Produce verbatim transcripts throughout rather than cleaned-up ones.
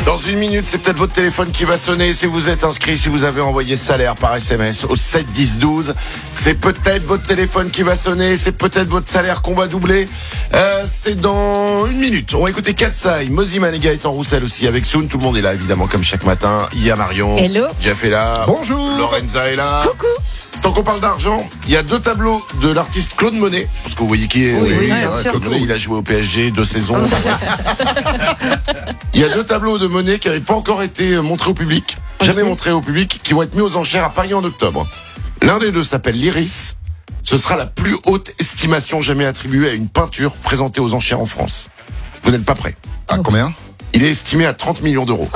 Dans une minute, c'est peut-être votre téléphone qui va sonner. Si vous êtes inscrit, si vous avez envoyé salaire par S M S au sept dix douze, c'est peut-être votre téléphone qui va sonner. C'est peut-être votre salaire qu'on va doubler. Euh, c'est dans une minute. On va écouter Katsai, Moziman et Gaëtan Roussel aussi avec Soun. Tout le monde est là, évidemment, comme chaque matin. Il y a Marion. Hello. Jeff est là. Bonjour. Lorenza est là. Coucou. Tant qu'on parle d'argent, il y a deux tableaux de l'artiste Claude Monet. Je pense que vous voyez qui est. Oui, oui, euh, bien sûr. Claude Monet, il a joué au P S G deux saisons. Il y a deux tableaux de Monet qui n'avaient pas encore été montrés au public, jamais Ok. montrés au public, qui vont être mis aux enchères à Paris en octobre. L'un des deux s'appelle l'Iris. Ce sera la plus haute estimation jamais attribuée à une peinture présentée aux enchères en France. Vous n'êtes pas prêts. Ah, combien? Il est estimé à trente millions d'euros.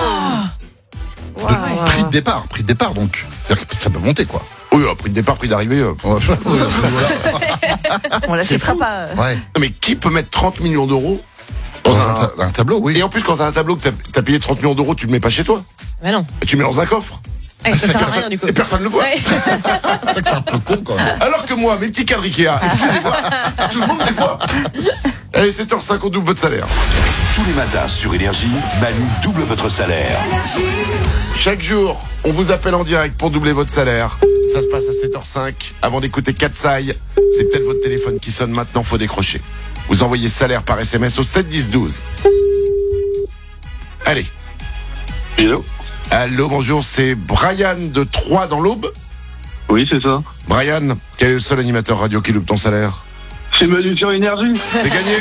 De- Prix de départ, prix de départ donc. C'est-à-dire que ça peut monter quoi. Oui, euh, prix de départ, prix d'arrivée. euh. Ouais, On la C'est chiffrera fou. pas. ouais. Non, mais qui peut mettre trente millions d'euros dans Dans un, un... ta- un tableau, oui. Et en plus, quand t'as un tableau que t'as, t'as payé trente millions d'euros, tu le mets pas chez toi. Bah non. Tu le mets dans un coffre. Eh, ça sert à rien du coup. Et personne ne le voit. Ouais. C'est vrai que c'est un peu con quand même. Alors que moi, mes petits cadres Ikea, excusez-moi, tout le monde les voit. Allez, sept heures cinq, on double votre salaire. Tous les matins sur Énergie, Manu double votre salaire. Chaque jour, on vous appelle en direct pour doubler votre salaire. Ça se passe à sept heures cinq. Avant d'écouter Katsai, c'est peut-être votre téléphone qui sonne maintenant, faut décrocher. Vous envoyez salaire par S M S au sept dix douze. Allez. Hello. Allô, bonjour, c'est Brian de Troyes dans l'Aube. Oui, c'est ça. Brian, quel est le seul animateur radio qui loupe ton salaire? C'est Manu sur Énergie. C'est gagné.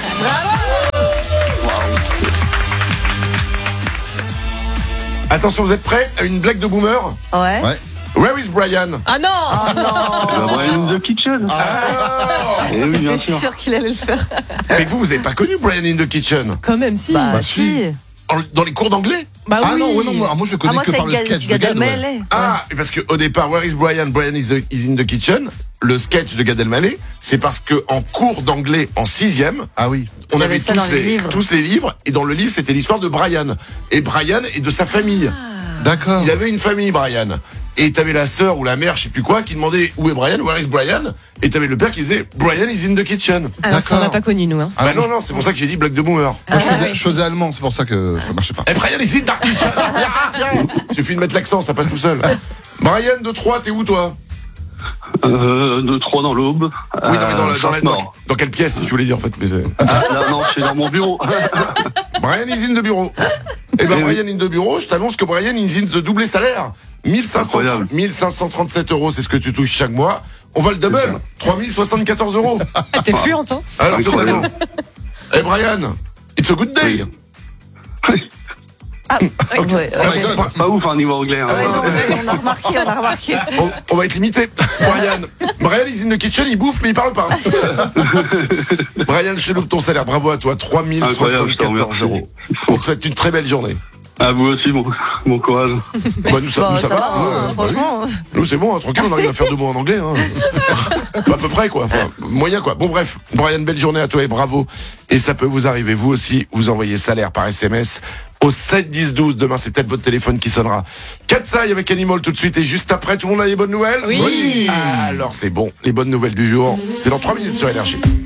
Attention, vous êtes prêts à une blague de boomer? Ouais. Ouais. Where is Brian? Ah non. Oh non. Ah, Brian in the Kitchen. Ah. Eh oui, bien J'étais sûr. sûr qu'il allait le faire. Mais vous, vous avez pas connu Brian in the Kitchen? Quand même si. Bah, Bah, si. si. En- Dans les cours d'anglais? Bah Ah oui. non, ouais, non, moi, moi je Ah, connais moi, que c'est par le Gad- sketch de Gad Gad. ouais. Elmaleh. Ah, parce que au départ, Where is Brian? Brian is, the- is in the kitchen. Le sketch de Gad Elmaleh, c'est parce que en cours d'anglais en sixième, Ah oui. on Il y avait avait ça tous dans les les, livres. tous les livres, et dans le livre, c'était l'histoire de Brian. Et Brian et de sa famille. D'accord. Il avait une famille, Brian. Et t'avais la sœur ou la mère, je sais plus quoi, qui demandait où est Brian, where is Brian? Et t'avais le père qui disait Brian is in the kitchen. Ah, ça on D'accord. n'a pas connu nous. Hein. Ah, bah non, non, non, c'est pour ça que j'ai dit blague de boomer. Moi, je, Ah, faisais, ouais. je faisais allemand, c'est pour ça que ça marchait pas. Et Brian is in the kitchen. Suffit de mettre l'accent, ça passe tout seul. Brian de Troyes, t'es où toi? Euh, de trois dans l'Aube. Oui, non, mais dans, la- dans, la- dans, non. dans quelle pièce, je voulais dire en fait. Mais c'est- Ah, là, non, je suis dans mon bureau. Brian is in the bureau. Et ben Eh oui. Brian in the bureau, je t'annonce que Brian is in the doublé salaire. mille cinq cents, Incroyable. mille cinq cent trente-sept euros, c'est ce que tu touches chaque mois. On va le double, trois mille soixante-quatorze euros. Ah, t'es fluente hein. Alors Incroyable. totalement. Eh Brian, it's a good day. Ah, ouais, Oh my ok. god. Pas ouf, hein, niveau anglais. Hein. Ouais, non, c'est- on a remarqué, on a remarqué. On, on va être limité. Brian, Brian is in the kitchen, il bouffe mais il parle pas. Brian, je te loupe ton salaire, bravo à toi, trois mille Incroyable, je te soixante-quatorze remercie. euros. On te souhaite une très belle journée. À vous aussi, bon, bon courage. Bah, nous, ça, Bon, nous, ça, va. va, Ouais, hein, bah oui. franchement. Nous c'est bon, hein, tranquille, on arrive à faire deux mots en anglais. Hein. Pas à peu près quoi, enfin, moyen quoi. Bon bref, Brian, belle journée à toi et bravo. Et ça peut vous arriver, vous aussi, vous envoyez salaire par S M S au sept dix douze. Demain c'est peut-être votre téléphone qui sonnera. Katsai avec Animal tout de suite et juste après, tout le monde a les bonnes nouvelles? Oui. Ah, alors c'est bon, les bonnes nouvelles du jour, c'est dans trois minutes sur Énergie.